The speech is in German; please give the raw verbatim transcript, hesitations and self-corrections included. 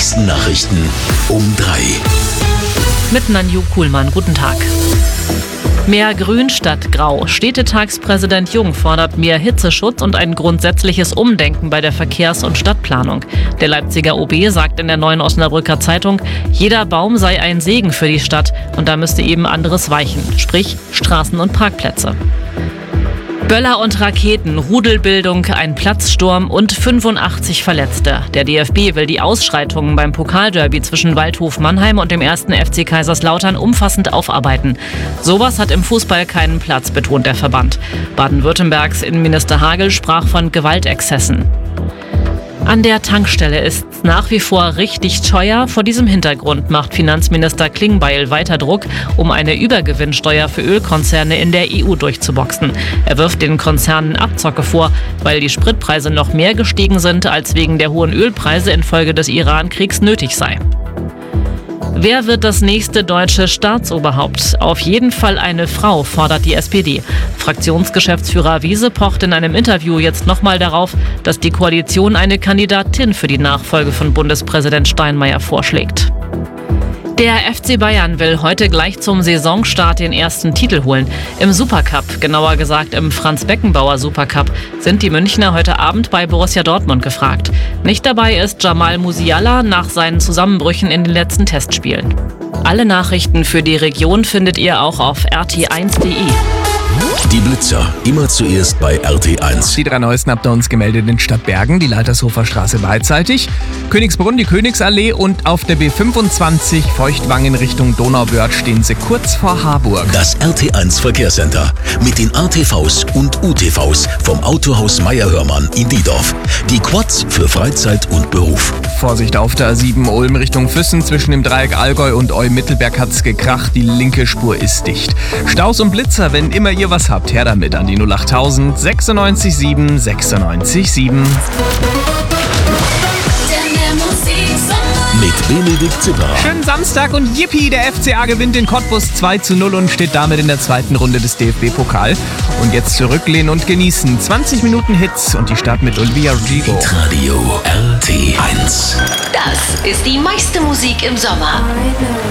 wichtigsten Nachrichten um drei. Mit Nanju Kuhlmann. Guten Tag. Mehr Grün statt Grau. Städtetagspräsident Jung fordert mehr Hitzeschutz und ein grundsätzliches Umdenken bei der Verkehrs- und Stadtplanung. Der Leipziger O B sagt in der Neuen Osnabrücker Zeitung, jeder Baum sei ein Segen für die Stadt und da müsste eben anderes weichen, sprich Straßen und Parkplätze. Böller und Raketen, Rudelbildung, ein Platzsturm und fünfundachtzig Verletzte. Der D F B will die Ausschreitungen beim Pokalderby zwischen Waldhof Mannheim und dem ersten F C Kaiserslautern umfassend aufarbeiten. Sowas hat im Fußball keinen Platz, betont der Verband. Baden-Württembergs Innenminister Hagel sprach von Gewaltexzessen. An der Tankstelle ist es nach wie vor richtig teuer. Vor diesem Hintergrund macht Finanzminister Klingbeil weiter Druck, um eine Übergewinnsteuer für Ölkonzerne in der E U durchzuboxen. Er wirft den Konzernen Abzocke vor, weil die Spritpreise noch mehr gestiegen sind, als wegen der hohen Ölpreise infolge des Iran-Kriegs nötig sei. Wer wird das nächste deutsche Staatsoberhaupt? Auf jeden Fall eine Frau, fordert die S P D. Fraktionsgeschäftsführer Wiese pocht in einem Interview jetzt nochmal darauf, dass die Koalition eine Kandidatin für die Nachfolge von Bundespräsident Steinmeier vorschlägt. Der F C Bayern will heute gleich zum Saisonstart den ersten Titel holen. Im Supercup, genauer gesagt im Franz-Beckenbauer Supercup, sind die Münchner heute Abend bei Borussia Dortmund gefragt. Nicht dabei ist Jamal Musiala nach seinen Zusammenbrüchen in den letzten Testspielen. Alle Nachrichten für die Region findet ihr auch auf r t eins punkt d e. Die Blitzer, immer zuerst bei R T eins. Die drei neuesten habt ihr uns gemeldet in Stadtbergen, die Leitershofer Straße beidseitig, Königsbrunn, die Königsallee und auf der B fünfundzwanzig Feuchtwangen Richtung Donauwörth stehen sie kurz vor Harburg. Das R T eins Verkehrscenter mit den A T Vs und U T Vs vom Autohaus Meier-Hörmann in Diedorf. Die Quads für Freizeit und Beruf. Vorsicht auf der A sieben Ulm Richtung Füssen, zwischen dem Dreieck Allgäu und Eu-Mittelberg hat's gekracht, die linke Spur ist dicht. Staus und Blitzer, wenn immer ihr was habt, her damit an die null achttausend sechsundneunzig sieben sechsundneunzig sieben. Mit Benedikt Zipperer. Schönen Samstag und yippie, der F C A gewinnt in Cottbus zwei zu null und steht damit in der zweiten Runde des D F B-Pokal. Und jetzt zurücklehnen und genießen. zwanzig Minuten Hits und die Start mit Olivia Rodrigo. Radio R T eins. Das ist die meiste Musik im Sommer.